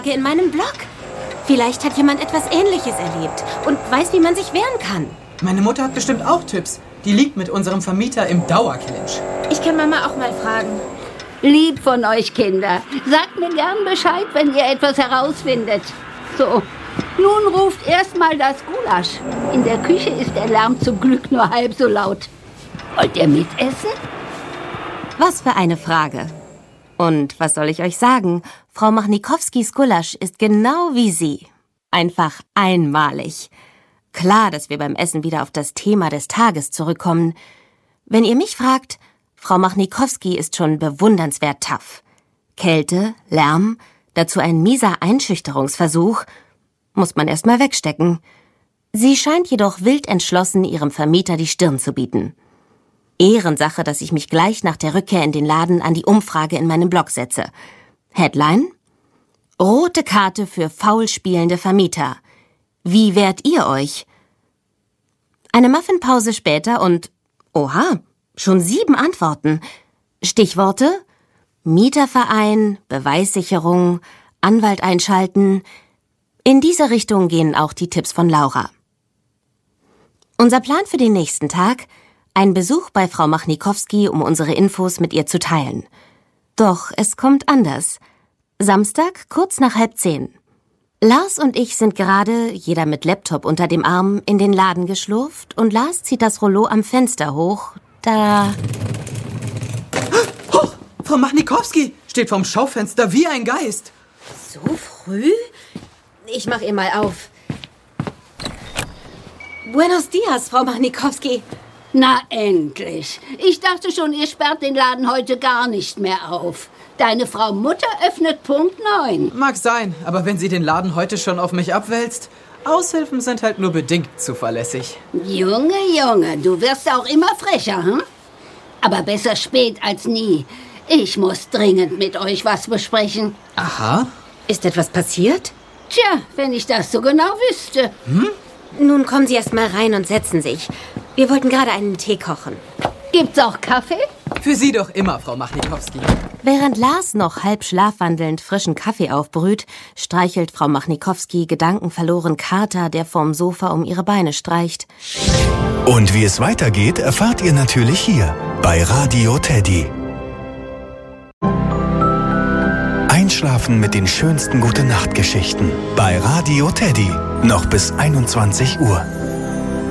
Umfrage in meinem Blog. Vielleicht hat jemand etwas Ähnliches erlebt und weiß, wie man sich wehren kann. Meine Mutter hat bestimmt auch Tipps. Die liegt mit unserem Vermieter im Dauerclinch. Ich kann Mama auch mal fragen. Lieb von euch, Kinder. Sagt mir gern Bescheid, wenn ihr etwas herausfindet. So, nun ruft erstmal das Gulasch. In der Küche ist der Lärm zum Glück nur halb so laut. Wollt ihr mitessen? Was für eine Frage. Und was soll ich euch sagen? Frau Machnikowskis Gulasch ist genau wie sie. Einfach einmalig. Klar, dass wir beim Essen wieder auf das Thema des Tages zurückkommen. Wenn ihr mich fragt, Frau Machnikowski ist schon bewundernswert tough. Kälte, Lärm, dazu ein mieser Einschüchterungsversuch, muss man erst mal wegstecken. Sie scheint jedoch wild entschlossen, ihrem Vermieter die Stirn zu bieten. Ehrensache, dass ich mich gleich nach der Rückkehr in den Laden an die Umfrage in meinem Blog setze. Headline: Rote Karte für faul spielende Vermieter. Wie wehrt ihr euch? Eine Muffinpause später und, oha, schon 7 Antworten. Stichworte: Mieterverein, Beweissicherung, Anwalt einschalten. In diese Richtung gehen auch die Tipps von Laura. Unser Plan für den nächsten Tag: ein Besuch bei Frau Machnikowski, um unsere Infos mit ihr zu teilen. Doch es kommt anders. Samstag, kurz nach 9:30. Lars und ich sind gerade, jeder mit Laptop unter dem Arm, in den Laden geschlurft und Lars zieht das Rollo am Fenster hoch. Da... Hoch! Frau Machnikowski steht vorm Schaufenster wie ein Geist. So früh? Ich mach ihr mal auf. Buenos dias, Frau Machnikowski. Na endlich. Ich dachte schon, ihr sperrt den Laden heute gar nicht mehr auf. Deine Frau Mutter öffnet Punkt 9. Mag sein, aber wenn sie den Laden heute schon auf mich abwälzt, Aushilfen sind halt nur bedingt zuverlässig. Junge, Junge, du wirst auch immer frecher, hm? Aber besser spät als nie. Ich muss dringend mit euch was besprechen. Aha. Ist etwas passiert? Tja, wenn ich das so genau wüsste. Nun kommen Sie erst mal rein und setzen sich. Wir wollten gerade einen Tee kochen. Gibt's auch Kaffee? Für Sie doch immer, Frau Machnikowski. Während Lars noch halb schlafwandelnd frischen Kaffee aufbrüht, streichelt Frau Machnikowski gedankenverloren Kater, der vorm Sofa um ihre Beine streicht. Und wie es weitergeht, erfahrt ihr natürlich hier bei Radio Teddy. Einschlafen mit den schönsten Gute-Nacht-Geschichten bei Radio Teddy. Noch bis 21 Uhr.